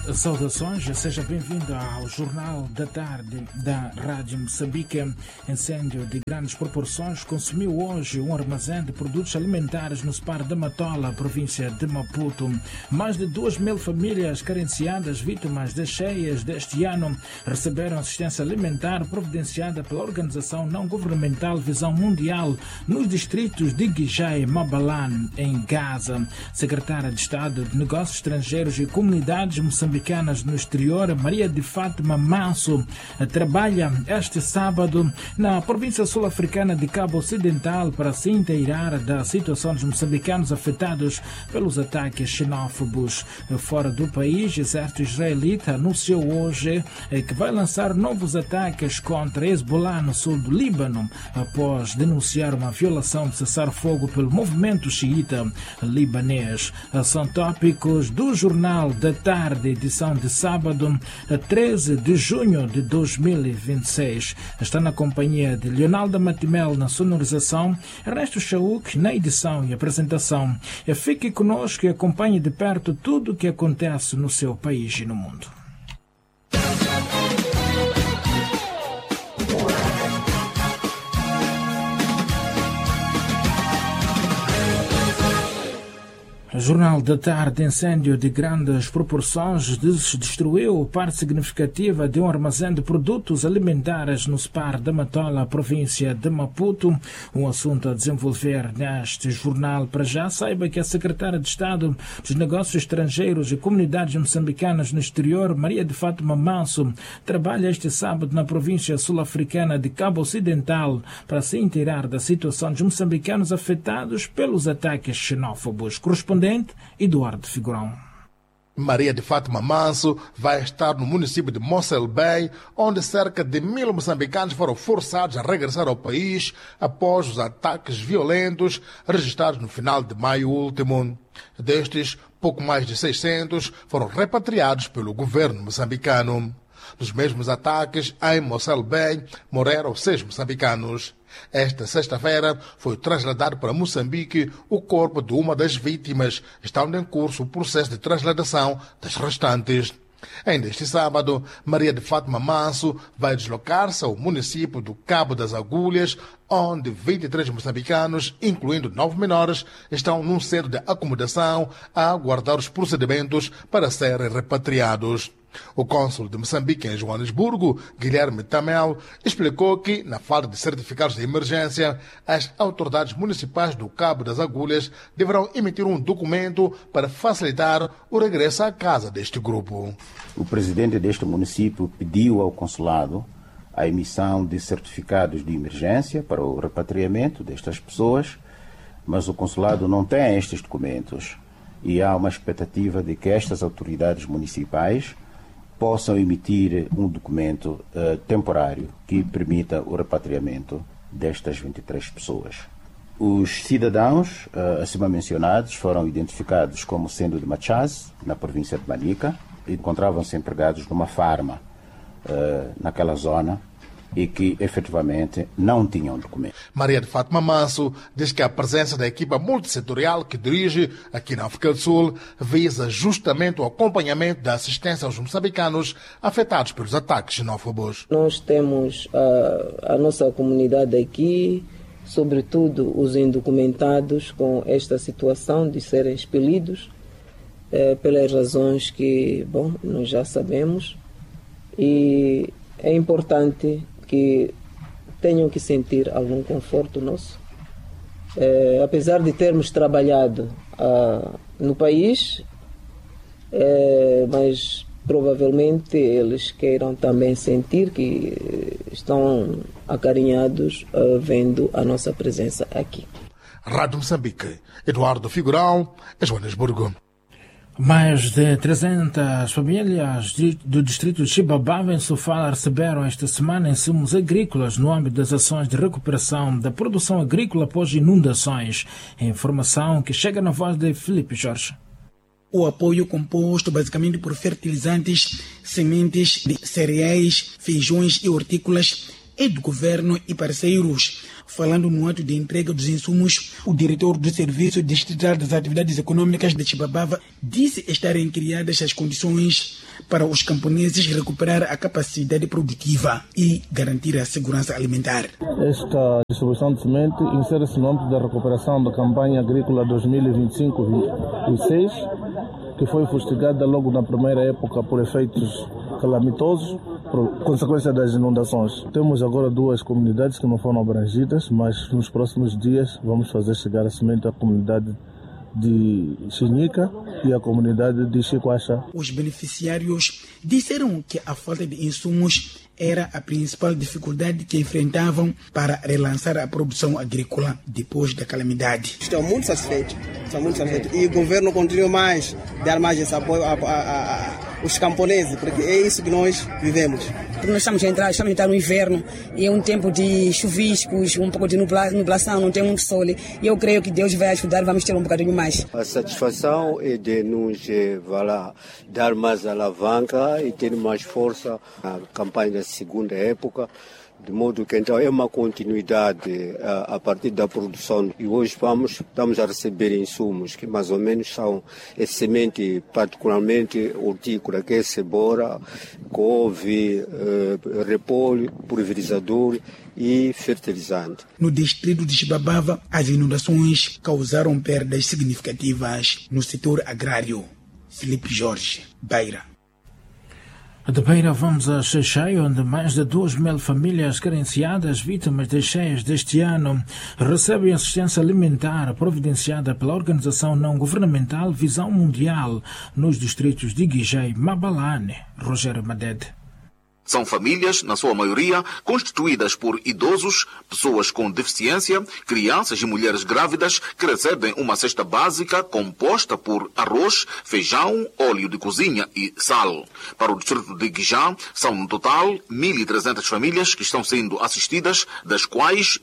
Saudações, seja bem-vindo ao Jornal da Tarde da Rádio Moçambique. Incêndio de grandes proporções consumiu hoje um armazém de produtos alimentares no SPAR de Matola, província de Maputo. Mais de 2.000 famílias carenciadas, vítimas das cheias deste ano, receberam assistência alimentar providenciada pela organização não-governamental Visão Mundial nos distritos de Guijá e Mabalan, em Gaza. Secretária de Estado de Negócios Estrangeiros e Comunidades moçambicanas no exterior, Maria de Fátima Manso, trabalha este sábado na província sul-africana de Cabo Ocidental para se inteirar da situação dos moçambicanos afetados pelos ataques xenófobos. Fora do país, o exército israelita anunciou hoje que vai lançar novos ataques contra Hezbollah no sul do Líbano, após denunciar uma violação de cessar-fogo pelo movimento xiita libanês. São tópicos do Jornal da Tarde, edição de sábado, 13 de junho de 2026. Está na companhia de Leonaldo Matimel na sonorização, Ernesto Chauk na edição e apresentação. Fique conosco e acompanhe de perto tudo o que acontece no seu país e no mundo. Jornal da Tarde. Incêndio de grandes proporções destruiu parte significativa de um armazém de produtos alimentares no SPAR de Matola, província de Maputo. Um assunto a desenvolver neste jornal. Para já, saiba que a secretária de Estado dos Negócios Estrangeiros e Comunidades Moçambicanas no exterior, Maria de Fátima Manso, trabalha este sábado na província sul-africana de Cabo Ocidental para se inteirar da situação dos moçambicanos afetados pelos ataques xenófobos. Correspondente Eduardo Figurão. Maria de Fátima Manso vai estar no município de Mossel Bay, onde cerca de 1.000 moçambicanos foram forçados a regressar ao país após os ataques violentos registrados no final de maio último. Destes, pouco mais de 600 foram repatriados pelo governo moçambicano. Nos mesmos ataques, em Mossel Bay, morreram 6 moçambicanos. Esta sexta-feira foi trasladado para Moçambique o corpo de uma das vítimas, estando em curso o processo de transladação das restantes. Ainda este sábado, Maria de Fátima Manso vai deslocar-se ao município do Cabo das Agulhas, onde 23 moçambicanos, incluindo 9 menores, estão num centro de acomodação a aguardar os procedimentos para serem repatriados. O cônsul de Moçambique em Joanesburgo, Guilherme Tamel, explicou que, na falta de certificados de emergência, as autoridades municipais do Cabo das Agulhas deverão emitir um documento para facilitar o regresso à casa deste grupo. O presidente deste município pediu ao consulado a emissão de certificados de emergência para o repatriamento destas pessoas, mas o consulado não tem estes documentos e há uma expectativa de que estas autoridades municipais possam emitir um documento temporário que permita o repatriamento destas 23 pessoas. Os cidadãos acima mencionados foram identificados como sendo de Machaz, na província de Manica, e encontravam-se empregados numa farma naquela zona e que efetivamente não tinham documento. Maria de Fátima Manso diz que a presença da equipa multissetorial que dirige aqui na África do Sul visa justamente o acompanhamento da assistência aos moçambicanos afetados pelos ataques xenófobos. Nós temos a nossa comunidade aqui, sobretudo os indocumentados, com esta situação de serem expelidos pelas razões que, nós já sabemos, e é importante que tenham que sentir algum conforto nosso. Apesar de termos trabalhado no país, mas provavelmente eles queiram também sentir que estão acarinhados vendo a nossa presença aqui. Rádio Moçambique, Eduardo Figurão, Joanesburgo. Mais de 300 famílias do distrito de Chibabava, em Sofala, receberam esta semana insumos agrícolas no âmbito das ações de recuperação da produção agrícola após inundações. A informação que chega na voz de Filipe Jorge. O apoio composto basicamente por fertilizantes, sementes de cereais, feijões e hortícolas é do governo e parceiros. Falando no ato de entrega dos insumos, o diretor do Serviço Distrital das Atividades Econômicas de Chibabava disse estarem criadas as condições para os camponeses recuperar a capacidade produtiva e garantir a segurança alimentar. Esta distribuição de semente insere-se no âmbito da recuperação da campanha agrícola 2025-26, que foi fustigada logo na primeira época por efeitos calamitosos, por consequência das inundações. Temos agora 2 comunidades que não foram abrangidas, mas nos próximos dias vamos fazer chegar a semente à comunidade de Chinica e a comunidade de Chicoacha. Os beneficiários disseram que a falta de insumos era a principal dificuldade que enfrentavam para relançar a produção agrícola depois da calamidade. Estou muito satisfeito. E o governo continua mais a dar mais esse apoio aos camponeses, porque é isso que nós vivemos. Nós estamos a entrar no inverno e é um tempo de chuviscos, um pouco de nublação, não tem muito sol. E eu creio que Deus vai ajudar, vamos ter um bocadinho mais. A satisfação é de nos dar mais alavanca e ter mais força na campanha da segunda época, de modo que então é uma continuidade a partir da produção. E hoje estamos a receber insumos que mais ou menos são semente particularmente hortícola, que é cebola, couve, repolho, pulverizador e fertilizante. No distrito de Chibabava, as inundações causaram perdas significativas no setor agrário. Filipe Jorge, Beira. De Beira vamos a Xai-Xai, onde mais de 2.000 famílias carenciadas, vítimas das cheias deste ano, recebem assistência alimentar providenciada pela organização não-governamental Visão Mundial nos distritos de Guijé e Mabalane. Rogério Madede. São famílias, na sua maioria, constituídas por idosos, pessoas com deficiência, crianças e mulheres grávidas que recebem uma cesta básica composta por arroz, feijão, óleo de cozinha e sal. Para o distrito de Guijá, são no total 1.300 famílias que estão sendo assistidas, das quais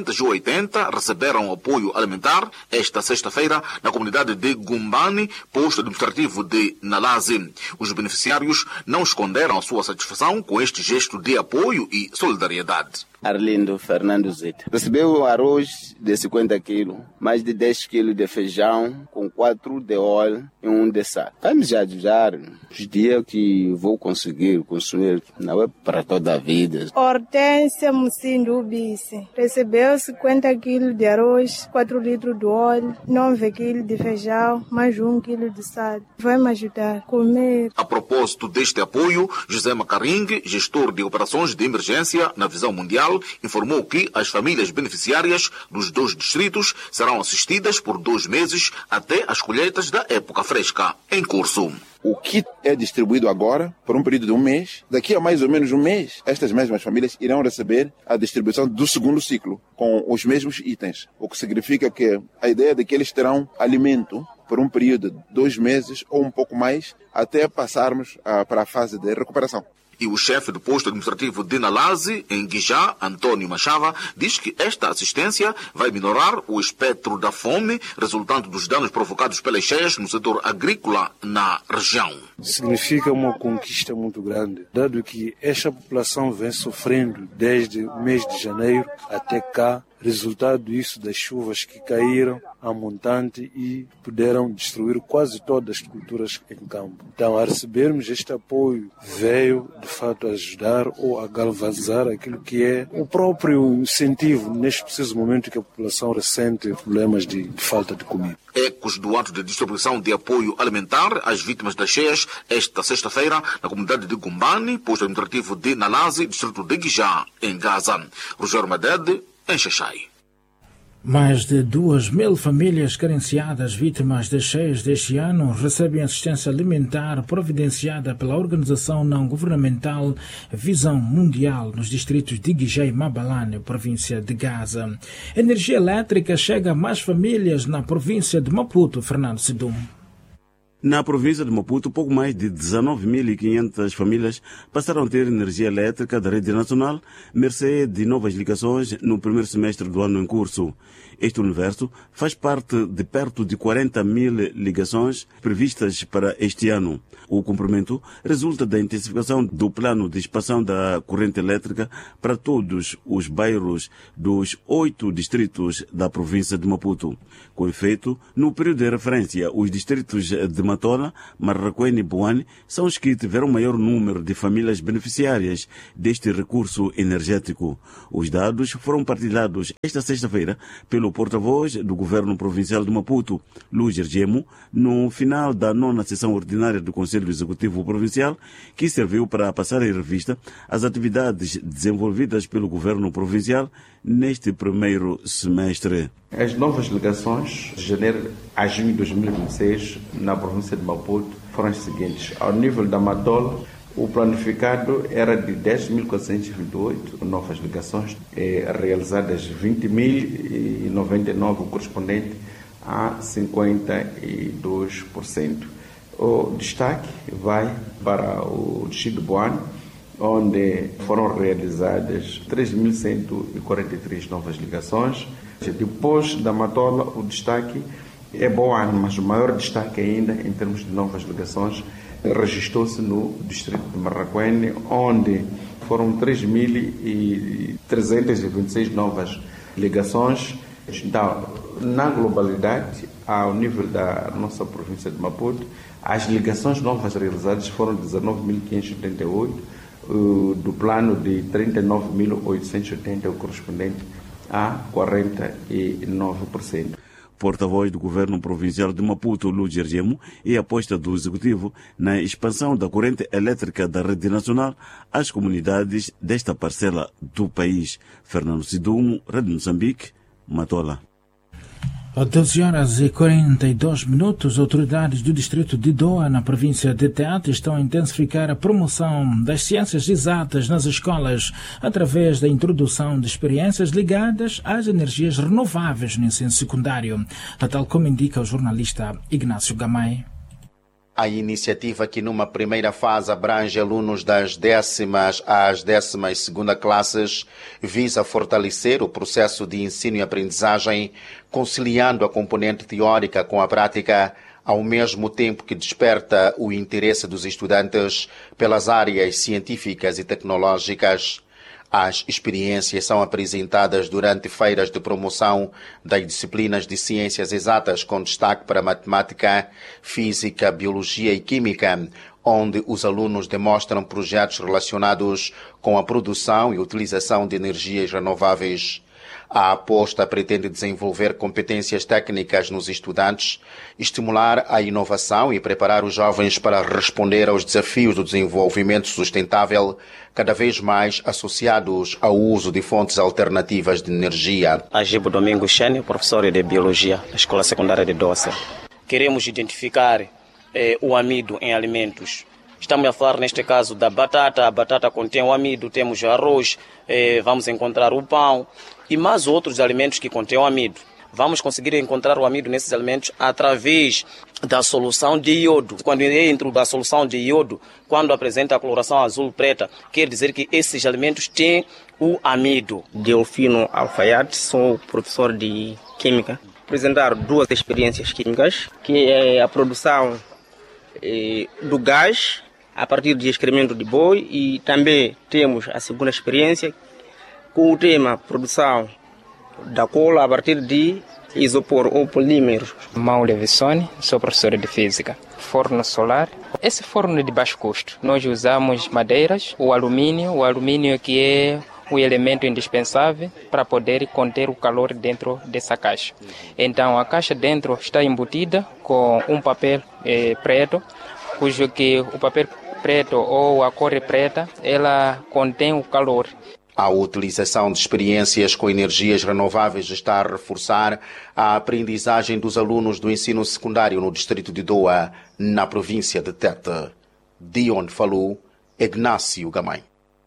280 receberam apoio alimentar esta sexta-feira na comunidade de Gumbani, posto administrativo de Nalazi. Os beneficiários não esconderam a sua satisfação com este gesto de apoio e solidariedade. Arlindo Fernando Zeta. Recebeu arroz de 50 quilos, mais de 10 quilos de feijão, com 4 de óleo e 1 de sal. Vai-me já ajudar os dias que vou conseguir consumir, não é para toda a vida. Hortência Mucindo Bice. Recebeu 50 quilos de arroz, 4 litros de óleo, 9 quilos de feijão, mais 1 quilo de sal. Vai-me ajudar a comer. A propósito deste apoio, José Macaringue, gestor de operações de emergência na Visão Mundial, informou que as famílias beneficiárias dos 2 distritos serão assistidas por 2 meses até as colheitas da época fresca em curso. O kit é distribuído agora por um período de 1 mês. Daqui a mais ou menos 1 mês, estas mesmas famílias irão receber a distribuição do segundo ciclo, com os mesmos itens. O que significa que a ideia é de que eles terão alimento por um período de 2 meses ou um pouco mais, até passarmos para a fase de recuperação. E o chefe do posto administrativo de Nalazi, em Guijá, Antônio Machava, diz que esta assistência vai minorar o espectro da fome, resultante dos danos provocados pelas cheias no setor agrícola na região. Significa uma conquista muito grande, dado que esta população vem sofrendo desde o mês de janeiro até cá, resultado disso das chuvas que caíram a montante e puderam destruir quase todas as culturas em campo. Então, a recebermos este apoio, veio de fato ajudar ou a galvanizar aquilo que é o próprio incentivo neste preciso momento que a população ressente problemas de falta de comida. Ecos do ato de distribuição de apoio alimentar às vítimas das cheias esta sexta-feira na comunidade de Gumbani, posto administrativo de Nalazi, distrito de Guijá, em Gaza. Rogério Madede, em Xai-Xai. Mais de 2.000 famílias carenciadas vítimas das cheias deste ano recebem assistência alimentar providenciada pela organização não-governamental Visão Mundial nos distritos de Guijé e Mabalane, província de Gaza. A energia elétrica chega a mais famílias na província de Maputo. Fernando Sidum. Na província de Maputo, pouco mais de 19.500 famílias passaram a ter energia elétrica da rede nacional, mercê de novas ligações no primeiro semestre do ano em curso. Este universo faz parte de perto de 40.000 ligações previstas para este ano. O cumprimento resulta da intensificação do plano de expansão da corrente elétrica para todos os bairros dos 8 distritos da província de Maputo. Com efeito, no período de referência, os distritos de Matola, Marraquém e Boane são os que tiveram maior número de famílias beneficiárias deste recurso energético. Os dados foram partilhados esta sexta-feira pelo porta-voz do Governo Provincial de Maputo, Lúger Gemo, no final da 9ª sessão ordinária do Conselho Executivo Provincial, que serviu para passar em revista as atividades desenvolvidas pelo Governo Provincial neste primeiro semestre. As novas ligações de janeiro a junho de 2026 na província de Maputo foram as seguintes. Ao nível da Matola, o planificado era de 10.428 novas ligações, realizadas 20.099, correspondente a 52%. O destaque vai para o distrito de Boane, onde foram realizadas 3.143 novas ligações. Depois da Matola, o destaque é Boane, mas o maior destaque ainda em termos de novas ligações registrou-se no distrito de Marraquém, onde foram 3.326 novas ligações. Então, na globalidade, ao nível da nossa província de Maputo, as ligações novas realizadas foram 19.578, do plano de 39.880, o correspondente a 49%. Porta-voz do Governo Provincial de Maputo, Lúger Gemo, e a aposta do Executivo na expansão da corrente elétrica da rede nacional às comunidades desta parcela do país. Fernando Sidumo, Rede Moçambique, Matola. 12h42, autoridades do distrito de Doa, na província de Tete, estão a intensificar a promoção das ciências exatas nas escolas através da introdução de experiências ligadas às energias renováveis no ensino secundário, tal como indica o jornalista Ignácio Gamay. A iniciativa, que numa primeira fase abrange alunos das 10ª às 12ª classes, visa fortalecer o processo de ensino e aprendizagem, conciliando a componente teórica com a prática, ao mesmo tempo que desperta o interesse dos estudantes pelas áreas científicas e tecnológicas. As experiências são apresentadas durante feiras de promoção das disciplinas de ciências exatas, com destaque para matemática, física, biologia e química, onde os alunos demonstram projetos relacionados com a produção e utilização de energias renováveis. A aposta pretende desenvolver competências técnicas nos estudantes, estimular a inovação e preparar os jovens para responder aos desafios do desenvolvimento sustentável, cada vez mais associados ao uso de fontes alternativas de energia. Agibo Domingos Xene, professor de Biologia da Escola Secundária de Doce. Queremos identificar o amido em alimentos. Estamos a falar, neste caso, da batata. A batata contém o amido, temos o arroz, vamos encontrar o pão e mais outros alimentos que contêm o amido. Vamos conseguir encontrar o amido nesses alimentos através da solução de iodo. Quando dentro da solução de iodo, quando apresenta a coloração azul-preta, quer dizer que esses alimentos têm o amido. Delfino Alfaiate, sou professor de Química. Apresentar duas experiências químicas, que é a produção do gás a partir de excremento de boi, e também temos a segunda experiência com o tema produção da cola a partir de isopor ou polímeros. Maule Vissoni, sou professor de Física. Forno solar. Esse forno é de baixo custo. Nós usamos madeiras, o alumínio que é o elemento indispensável para poder conter o calor dentro dessa caixa. Então a caixa dentro está embutida com um papel preto, cujo que o papel preto ou a cor preta, ela contém o calor. A utilização de experiências com energias renováveis está a reforçar a aprendizagem dos alunos do ensino secundário no distrito de Doa, na província de Tete. De onde falou Ignácio Gamay.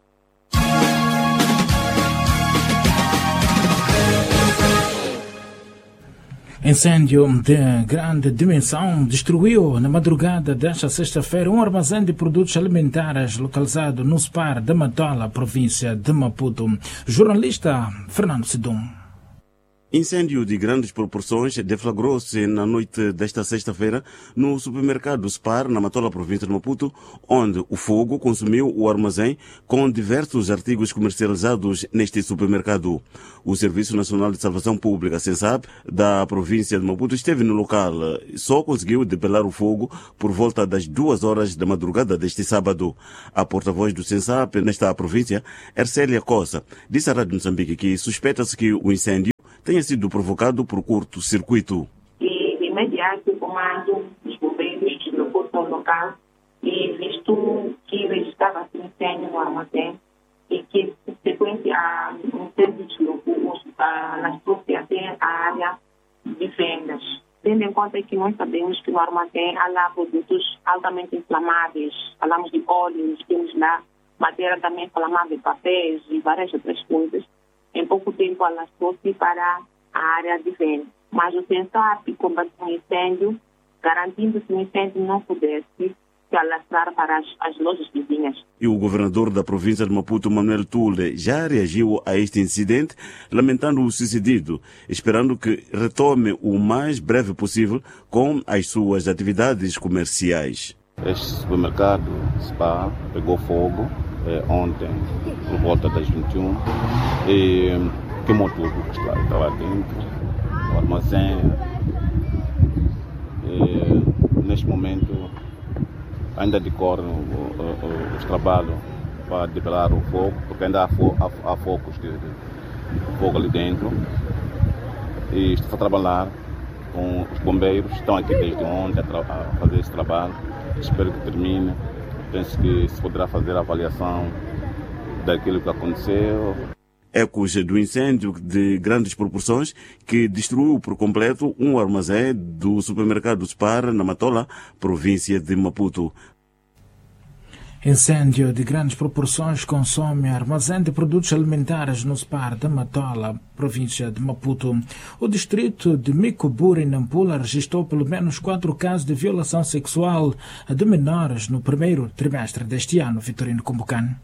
Incêndio de grande dimensão destruiu na madrugada desta sexta-feira um armazém de produtos alimentares localizado no SPAR de Matola, província de Maputo. Jornalista Fernando Sidum. Incêndio de grandes proporções deflagrou-se na noite desta sexta-feira no supermercado Spar, na Matola, província de Maputo, onde o fogo consumiu o armazém com diversos artigos comercializados neste supermercado. O Serviço Nacional de Salvação Pública, SENSAP, da província de Maputo, esteve no local. Só conseguiu debelar o fogo por volta das 2 horas da madrugada deste sábado. A porta-voz do SENSAP nesta província, Ercélia Costa, disse à Rádio Moçambique que suspeita-se que o incêndio tenha sido provocado por curto-circuito. E de imediato o comando dos bombeiros deslocou-se ao local e visto que estava incêndio no armazém e que, sequência a incêndio deslocou nas trouxe até a área de vendas. Tendo em conta que nós sabemos que no armazém há lá produtos altamente inflamáveis, falamos de óleos, temos lá matéria também inflamável, papéis e várias outras coisas. Em pouco tempo ela trouxe para a área de venda. Mas o SENSAP combateu o incêndio, garantindo que o incêndio não pudesse se alastrar para as lojas vizinhas. E o governador da província de Maputo, Manuel Tule, já reagiu a este incidente, lamentando o sucedido, esperando que retome o mais breve possível com as suas atividades comerciais. Este supermercado Spar pegou fogo ontem, por volta das 21, e queimou tudo que estava dentro, o armazém. Neste momento ainda decorrem os trabalhos para debelar o fogo, porque ainda há focos de fogo ali dentro. E estou a trabalhar com os bombeiros, estão aqui desde ontem a fazer esse trabalho. Espero que termine. Penso que se poderá fazer a avaliação daquilo que aconteceu. Ecos do incêndio de grandes proporções que destruiu por completo um armazém do supermercado Spar, na Matola, província de Maputo. Incêndio de grandes proporções consome armazém de produtos alimentares no Spar da Matola, província de Maputo. O distrito de Micoburi, em Nampula, registrou pelo menos 4 casos de violação sexual de menores no primeiro trimestre deste ano. Vitorino Kumbukan.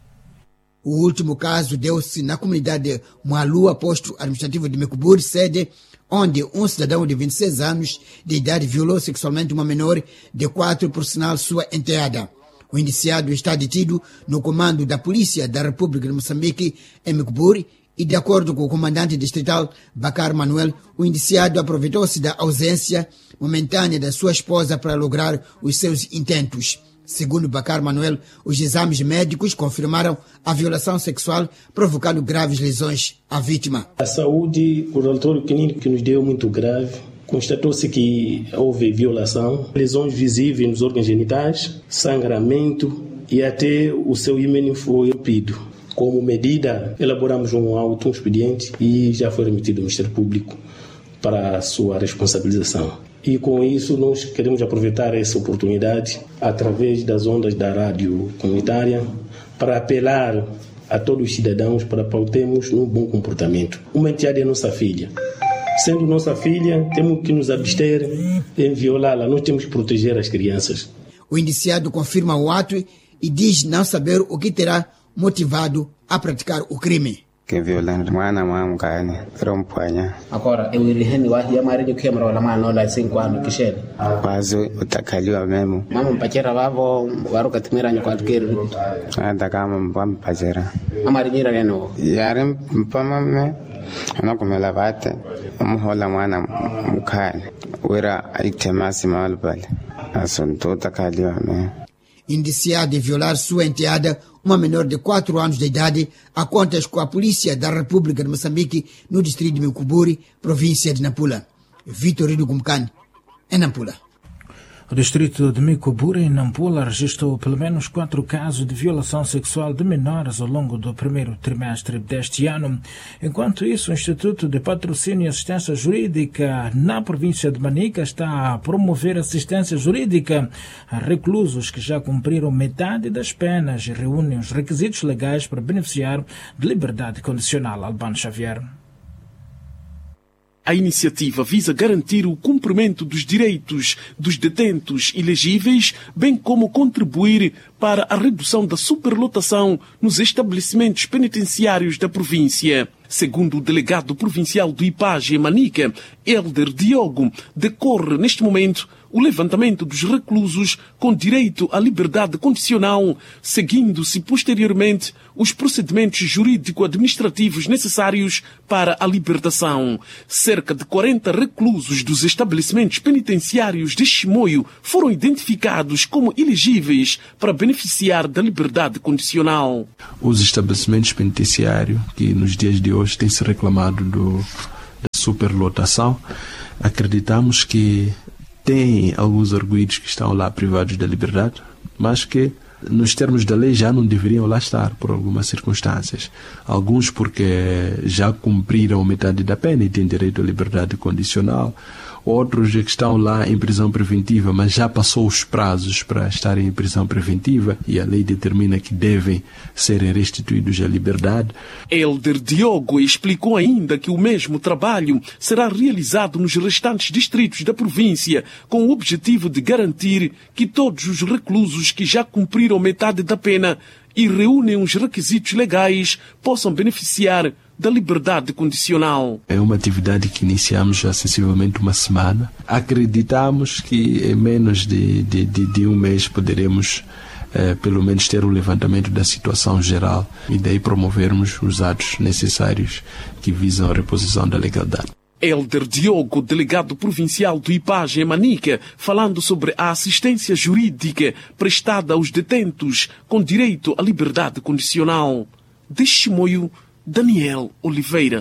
O último caso deu-se na comunidade de Moalua, posto administrativo de Micoburi, sede, onde um cidadão de 26 anos de idade violou sexualmente uma menor de 4, por sinal sua enteada. O indiciado está detido no comando da Polícia da República de Moçambique, em Micoburi, e de acordo com o comandante distrital Bacar Manuel, o indiciado aproveitou-se da ausência momentânea da sua esposa para lograr os seus intentos. Segundo Bacar Manuel, os exames médicos confirmaram a violação sexual, provocando graves lesões à vítima. A saúde, o relatório clínico que nos deu muito grave, constatou-se que houve violação, lesões visíveis nos órgãos genitais, sangramento e até o seu hímen foi rompido. Como medida, elaboramos um expediente e já foi remetido ao Ministério Público para a sua responsabilização. E com isso nós queremos aproveitar essa oportunidade, através das ondas da rádio comunitária, para apelar a todos os cidadãos para pautarmos um bom comportamento. Uma enteada é nossa filha. Sendo nossa filha, temos que nos abster em violá-la, nós temos que proteger as crianças. O indiciado confirma o ato e diz não saber o que terá motivado a praticar o crime. Que violando mwana mwana rompanha. Agora eu iliheni wa ya mari que mara wala mano la 5 anos kisheni. Quase utakaliwa memo. Mama mpachera bavo waruka timira nyo kwatkeru. Anda kama mpachera. Amari nyira neno. Yare mpamame anakumela bate. Umuhola mwana mukani. Wera aitemasi malbale. Assunto utakaliwa memo. Indiciado de violar sua enteada, uma menor de 4 anos de idade, a contas com a Polícia da República de Moçambique no distrito de Micoburi, província de Nampula. Vitorino Kumbukan, em Nampula. O distrito de Micoburi, em Nampula, registrou pelo menos 4 casos de violação sexual de menores ao longo do primeiro trimestre deste ano. Enquanto isso, o Instituto de Patrocínio e Assistência Jurídica na província de Manica está a promover assistência jurídica a reclusos que já cumpriram metade das penas e reúnem os requisitos legais para beneficiar de liberdade condicional. Albano Xavier. A iniciativa visa garantir o cumprimento dos direitos dos detentos elegíveis, bem como contribuir para a redução da superlotação nos estabelecimentos penitenciários da província. Segundo o delegado provincial do IPAGE em Manica, Helder Diogo, decorre neste momento o levantamento dos reclusos com direito à liberdade condicional, seguindo-se posteriormente os procedimentos jurídico-administrativos necessários para a libertação. Cerca de 40 reclusos dos estabelecimentos penitenciários de Chimoio foram identificados como elegíveis para beneficiar da liberdade condicional. Os estabelecimentos penitenciários que nos dias de hoje têm se reclamado da superlotação, acreditamos que tem alguns arguidos que estão lá privados da liberdade, mas que nos termos da lei já não deveriam lá estar por algumas circunstâncias. Alguns porque já cumpriram metade da pena e têm direito à liberdade condicional. Outros que estão lá em prisão preventiva, mas já passou os prazos para estarem em prisão preventiva e a lei determina que devem ser restituídos à liberdade. Helder Diogo explicou ainda que o mesmo trabalho será realizado nos restantes distritos da província, com o objetivo de garantir que todos os reclusos que já cumpriram metade da pena e reúnem os requisitos legais possam beneficiar da liberdade condicional. É uma atividade que iniciamos há sensivelmente uma semana. Acreditamos que em menos de um mês poderemos pelo menos ter o levantamento da situação geral e daí promovermos os atos necessários que visam a reposição da legalidade. Helder Diogo, delegado provincial do IPAGE em Manica, falando sobre a assistência jurídica prestada aos detentos com direito à liberdade condicional. De Chimoio, Daniel Oliveira.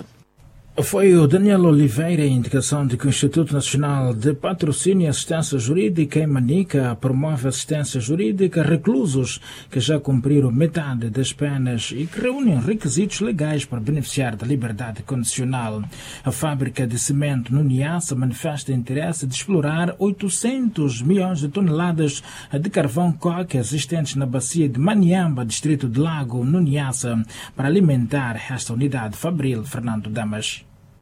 Foi o Daniel Oliveira, em indicação de que o Instituto Nacional de Patrocínio e Assistência Jurídica em Manica promove assistência jurídica a reclusos que já cumpriram metade das penas e que reúnem requisitos legais para beneficiar da liberdade condicional. A fábrica de cimento no Niassa manifesta interesse de explorar 800 milhões de toneladas de carvão coque existentes na bacia de Maniamba, distrito de Lago, no Niassa, para alimentar esta unidade fabril. Fernando Damas.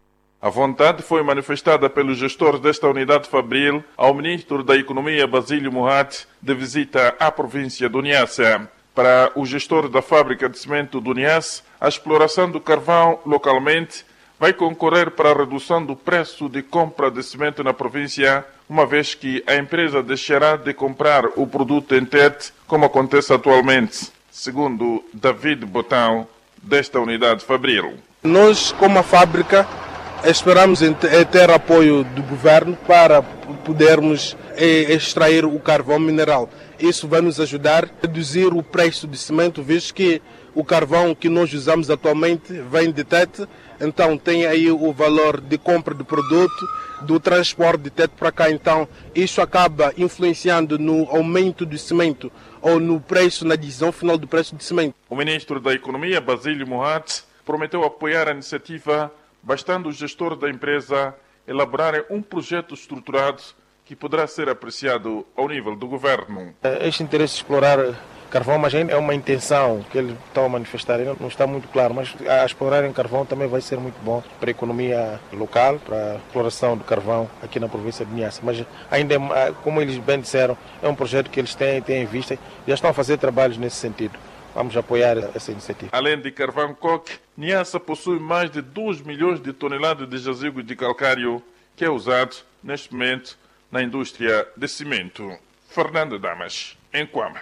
A vontade foi manifestada pelos gestores desta unidade fabril ao ministro da Economia, Basílio Mohat, de visita à província do Niassa. Para o gestor da fábrica de cimento do Niassa, a exploração do carvão localmente vai concorrer para a redução do preço de compra de cimento na província, uma vez que a empresa deixará de comprar o produto em TET, como acontece atualmente, segundo David Botão, desta unidade fabril. Nós, como a fábrica, esperamos ter apoio do governo para podermos extrair o carvão mineral. Isso vai nos ajudar a reduzir o preço de cimento, visto que o carvão que nós usamos atualmente vem de TET, então tem aí o valor de compra do produto, do transporte de TET para cá, então isso acaba influenciando no aumento do cimento ou no preço, na decisão final do preço do cimento. O ministro da Economia, Basílio Mohat, prometeu apoiar a iniciativa, bastando o gestor da empresa elaborar um projeto estruturado que poderá ser apreciado ao nível do governo. Este interesse de explorar carvão, mas ainda é uma intenção que eles estão a manifestar, não está muito claro, mas a explorar em carvão também vai ser muito bom para a economia local, para a exploração do carvão aqui na província de Niassa. Mas ainda, como eles bem disseram, é um projeto que eles têm em vista, já estão a fazer trabalhos nesse sentido. Vamos apoiar essa iniciativa. Além de carvão coque, Niassa possui mais de 2 milhões de toneladas de jazigo de calcário, que é usado neste momento na indústria de cimento. Fernando Damas, em Cuama.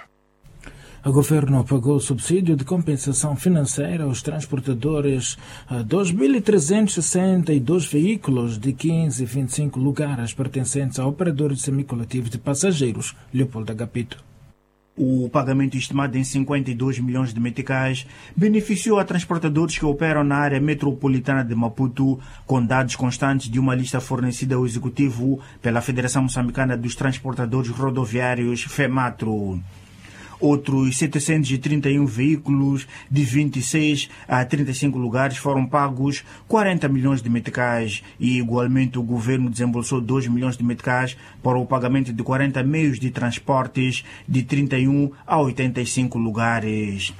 O governo pagou subsídio de compensação financeira aos transportadores a 2.362 veículos de 15 e 25 lugares pertencentes a operadores semicoletivos de passageiros. Leopoldo Agapito. O pagamento estimado em 52 milhões de meticais beneficiou a transportadores que operam na área metropolitana de Maputo, com dados constantes de uma lista fornecida ao Executivo pela Federação Moçambicana dos Transportadores Rodoviários, FEMATRO. Outros 731 veículos de 26 a 35 lugares foram pagos 40 milhões de meticais e, igualmente, o governo desembolsou 2 milhões de meticais para o pagamento de 40 meios de transportes de 31 a 85 lugares.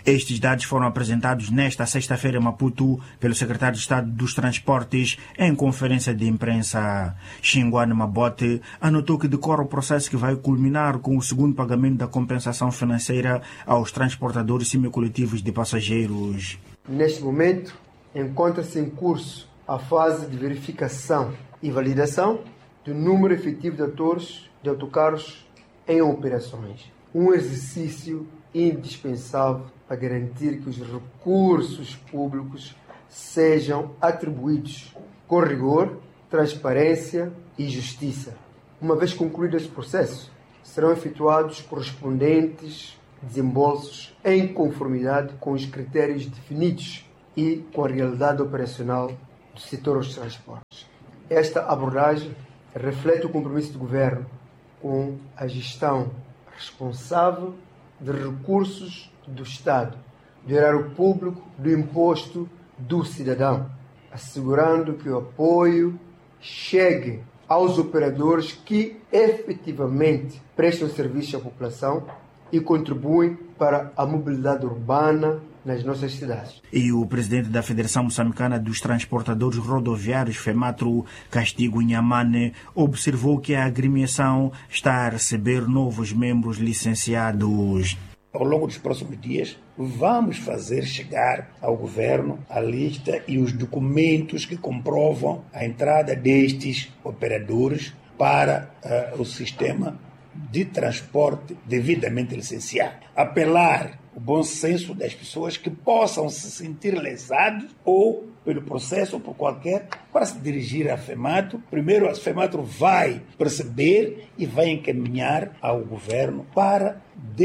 Estes dados foram apresentados nesta sexta-feira em Maputo pelo secretário de Estado dos Transportes em conferência de imprensa. Xinguane Mabote anotou que decorre o processo que vai culminar com o segundo pagamento da compensação financeira aos transportadores semicoletivos de passageiros. Neste momento, encontra-se em curso a fase de verificação e validação do número efetivo de autocarros em operações. Um exercício indispensável para garantir que os recursos públicos sejam atribuídos com rigor, transparência e justiça. Uma vez concluído esse processo, serão efetuados correspondentes desembolsos em conformidade com os critérios definidos e com a realidade operacional do setor dos transportes. Esta abordagem reflete o compromisso do Governo com a gestão responsável de recursos do Estado, do erário público, do imposto do cidadão, assegurando que o apoio chegue aos operadores que efetivamente prestam serviço à população e contribuem para a mobilidade urbana nas nossas cidades. E o presidente da Federação Moçambicana dos Transportadores Rodoviários, FEMATRO, Castigo Inhamane, observou que a agremiação está a receber novos membros licenciados. Ao longo dos próximos dias, vamos fazer chegar ao governo a lista e os documentos que comprovam a entrada destes operadores para o sistema de transporte devidamente licenciado. Apelar o bom senso das pessoas que possam se sentir lesados ou pelo processo ou por qualquer, para se dirigir à FEMATRO. Primeiro, a FEMATRO vai perceber e vai encaminhar ao governo para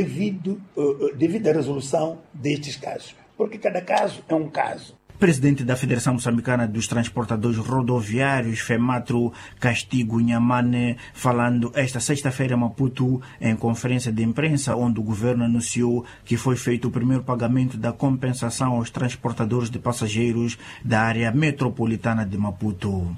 devida resolução destes casos. Porque cada caso é um caso. Presidente da Federação Moçambicana dos Transportadores Rodoviários, FEMATRO, Castigo Inhamane, falando esta sexta-feira em Maputo, em conferência de imprensa, onde o governo anunciou que foi feito o primeiro pagamento da compensação aos transportadores de passageiros da área metropolitana de Maputo.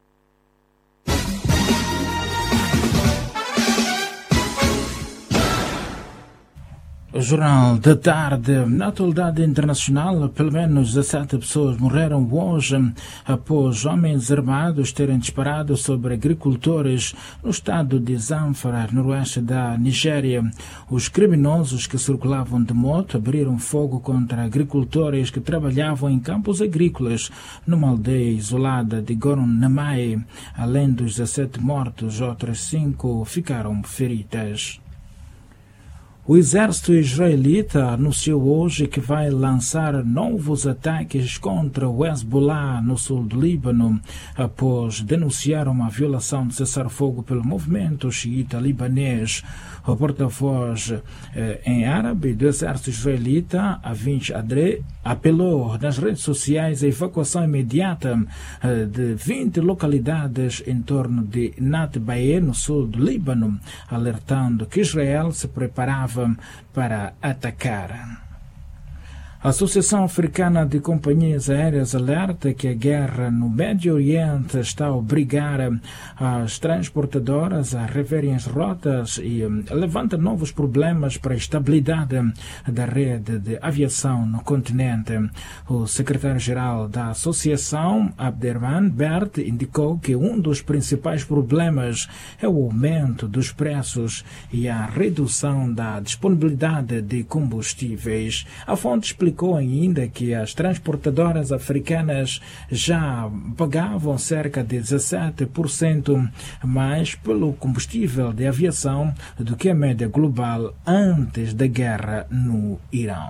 O Jornal da Tarde. Na atualidade internacional, pelo menos 17 pessoas morreram hoje após homens armados terem disparado sobre agricultores no estado de Zamfara, noroeste da Nigéria. Os criminosos que circulavam de moto abriram fogo contra agricultores que trabalhavam em campos agrícolas numa aldeia isolada de Goron-Namai. Além dos 17 mortos, outras 5 ficaram feridas. O exército israelita anunciou hoje que vai lançar novos ataques contra o Hezbollah no sul do Líbano, após denunciar uma violação de cessar-fogo pelo movimento xiita libanês. O porta-voz em árabe do exército israelita, Avinch Adre, apelou nas redes sociais a evacuação imediata de 20 localidades em torno de Natbae, no sul do Líbano, alertando que Israel se preparava para atacar. A Associação Africana de Companhias Aéreas alerta que a guerra no Médio Oriente está a obrigar as transportadoras a reverem as rotas e levanta novos problemas para a estabilidade da rede de aviação no continente. O secretário-geral da Associação, Abderrahman Bert, indicou que um dos principais problemas é o aumento dos preços e a redução da disponibilidade de combustíveis. A fonte explicou ainda que as transportadoras africanas já pagavam cerca de 17% mais pelo combustível de aviação do que a média global antes da guerra no Irão.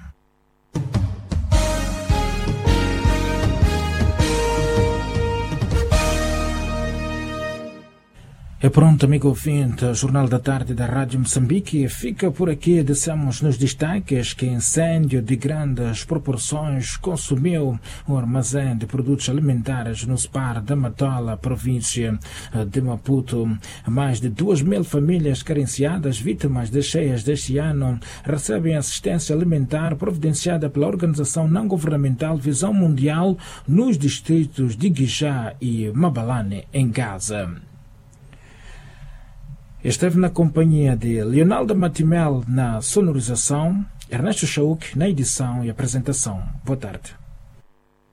É pronto, amigo ouvinte, o Jornal da Tarde da Rádio Moçambique fica por aqui. Dissemos nos destaques que incêndio de grandes proporções consumiu um armazém de produtos alimentares no SPAR da Matola, província de Maputo. Mais de 2.000 famílias carenciadas, vítimas das cheias deste ano, recebem assistência alimentar providenciada pela organização não-governamental Visão Mundial nos distritos de Guijá e Mabalane, em Gaza. Esteve na companhia de Leonardo Matimel na sonorização Ernesto Chauk na edição e apresentação. Boa tarde.